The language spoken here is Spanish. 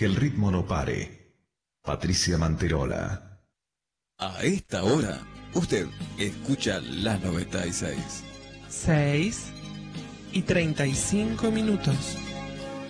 que el ritmo no pare. Patricia Manterola. A esta hora, usted escucha la 96. 6:35.